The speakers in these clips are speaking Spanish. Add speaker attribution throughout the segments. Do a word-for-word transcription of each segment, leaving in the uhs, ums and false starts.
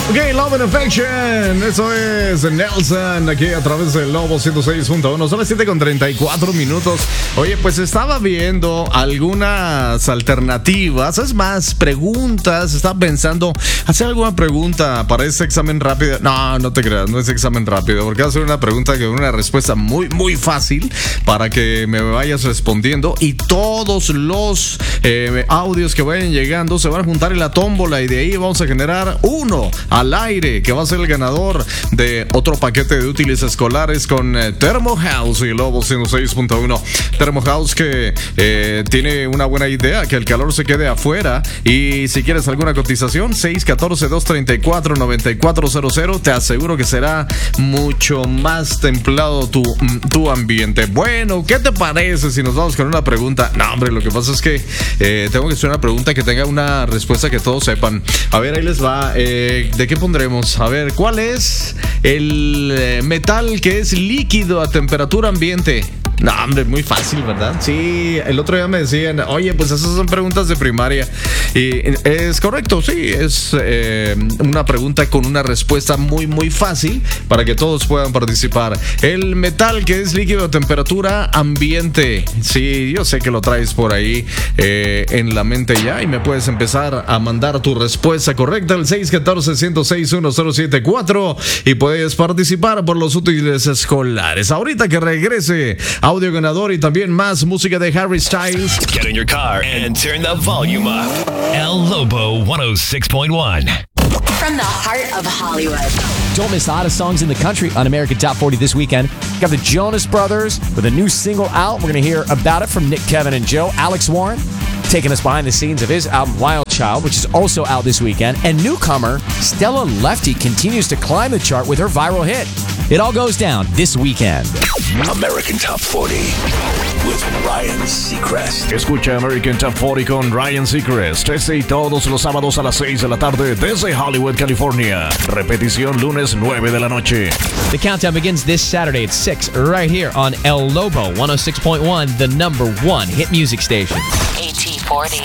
Speaker 1: Ok, Love and Affection. Eso es Nelson, aquí a través del Lobo ciento seis punto uno. Son las siete con treinta y cuatro minutos. Oye, pues estaba viendo algunas alternativas, es más, preguntas. Estaba pensando hacer alguna pregunta para ese examen rápido. No, no te creas, no es examen rápido, porque va a ser una pregunta con una respuesta muy, muy fácil para que me vayas respondiendo. Y todos los eh, audios que vayan llegando se van a juntar en la tómbola y de ahí vamos a generar uno al aire, que va a ser el ganador de otro paquete de útiles escolares con eh, Thermo House y Lobo ciento seis punto uno. Thermo House que eh, tiene una buena idea, que el calor se quede afuera. Y si quieres alguna cotización, seis uno cuatro, dos tres cuatro, nueve cuatro cero cero. Te aseguro que será mucho más templado tu, tu ambiente. Bueno, ¿qué te parece si nos vamos con una pregunta? No, hombre, lo que pasa es que eh, tengo que hacer una pregunta que tenga una respuesta que todos sepan. A ver, ahí les va. Eh, ¿De qué pondremos? A ver, ¿cuál es el eh, metal que es líquido a temperatura ambiente? No, hombre, muy fácil, ¿verdad? Sí, el otro día me decían, oye, pues esas son preguntas de primaria. Y es correcto, sí, es eh, una pregunta con una respuesta muy, muy fácil para que todos puedan participar. El metal que es líquido a temperatura ambiente. Sí, yo sé que lo traes por ahí eh, en la mente ya y me puedes empezar a mandar tu respuesta correcta al seis uno cuatro, uno cero seis, uno cero siete cuatro y puedes participar por los útiles escolares. Ahorita que regrese audio ganador y también más música de Harry Styles.
Speaker 2: Get in your car and turn the volume up. El Lobo one oh six point one.
Speaker 3: From the heart of Hollywood.
Speaker 4: Don't miss the hottest songs in the country on American Top forty this weekend. We got the Jonas Brothers with a new single out. We're going to hear about it from Nick, Kevin, and Joe. Alex Warren taking us behind the scenes of his album Wild Child, which is also out this weekend. And newcomer Stella Lefty continues to climb the chart with her viral hit. It all goes down this weekend.
Speaker 2: American Top forty with Ryan Seacrest.
Speaker 1: Escucha American Top forty con Ryan Seacrest. Este y todos los sábados a las seis de la tarde desde Hollywood, California. Repetición lunes nueve de la noche.
Speaker 5: The countdown begins this Saturday at six right here on El Lobo one oh six point one, the number one hit music station.
Speaker 3: A T forty.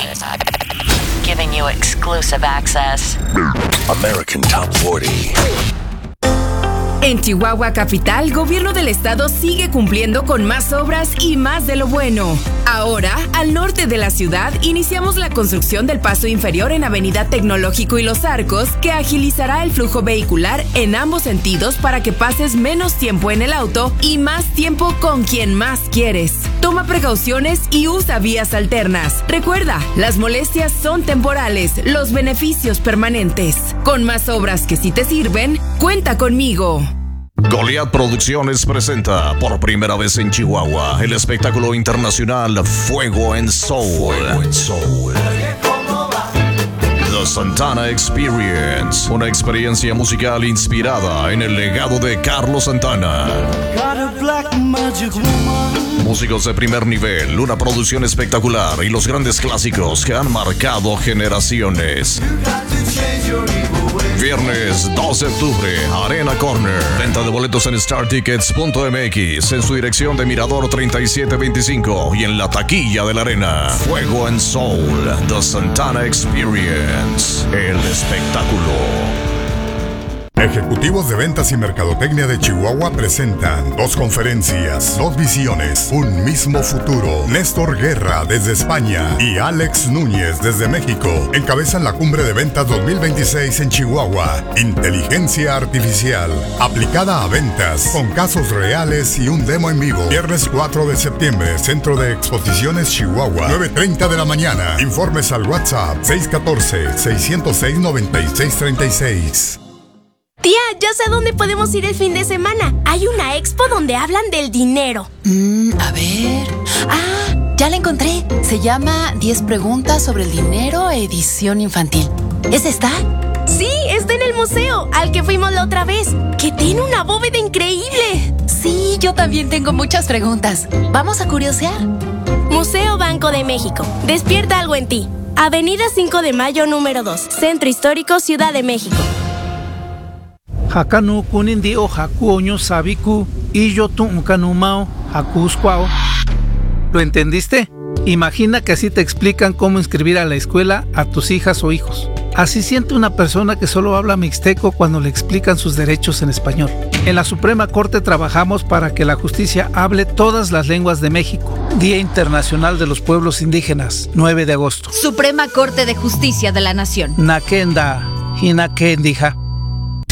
Speaker 3: Giving you exclusive access.
Speaker 2: American Top forty.
Speaker 6: En Chihuahua Capital, Gobierno del Estado sigue cumpliendo con más obras y más de lo bueno. Ahora, al norte de la ciudad, iniciamos la construcción del paso inferior en Avenida Tecnológico y Los Arcos, que agilizará el flujo vehicular en ambos sentidos para que pases menos tiempo en el auto y más tiempo con quien más quieres. Toma precauciones y usa vías alternas. Recuerda, las molestias son temporales, los beneficios permanentes. Con más obras que sí te sirven, cuenta conmigo.
Speaker 1: Goliath Producciones presenta por primera vez en Chihuahua el espectáculo internacional Fuego en Soul. Fuego en Soul. The Santana Experience, una experiencia musical inspirada en el legado de Carlos Santana. Músicos de primer nivel, una producción espectacular y los grandes clásicos que han marcado generaciones. Viernes dos de octubre, Arena Corner. Venta de boletos en star tickets punto m x, en su dirección de Mirador treinta y siete veinticinco y en la taquilla de la Arena. Fuego en Soul, The Santana Experience, el espectáculo.
Speaker 7: Ejecutivos de Ventas y Mercadotecnia de Chihuahua presentan dos conferencias, dos visiones, un mismo futuro. Néstor Guerra desde España y Alex Núñez desde México encabezan la Cumbre de Ventas dos mil veintiséis en Chihuahua. Inteligencia artificial aplicada a ventas con casos reales y un demo en vivo. Viernes cuatro de septiembre, Centro de Exposiciones Chihuahua, nueve treinta de la mañana. Informes al WhatsApp seis uno cuatro, seis cero seis, nueve seis tres seis.
Speaker 8: Tía, ya sé dónde podemos ir el fin de semana. Hay una expo donde hablan del dinero.
Speaker 9: Mm, a ver... Ah, ya la encontré. Se llama diez preguntas sobre el dinero, edición infantil. ¿Es esta?
Speaker 8: Sí, está en el museo, al que fuimos la otra vez, que tiene una bóveda increíble.
Speaker 9: Sí, yo también tengo muchas preguntas. ¿Vamos a curiosear?
Speaker 8: Museo Banco de México. Despierta algo en ti. Avenida cinco de mayo, número dos. Centro Histórico, Ciudad de México.
Speaker 10: Hakanu kunindio hakuoño sabiku y yo tu kanumao hakusquao. ¿Lo entendiste? Imagina que así te explican cómo inscribir a la escuela a tus hijas o hijos. Así siente una persona que solo habla mixteco cuando le explican sus derechos en español. En la Suprema Corte trabajamos para que la justicia hable todas las lenguas de México. Día Internacional de los Pueblos Indígenas, nueve de agosto.
Speaker 11: Suprema Corte de Justicia de la Nación.
Speaker 10: Nakenda, Hinakendija.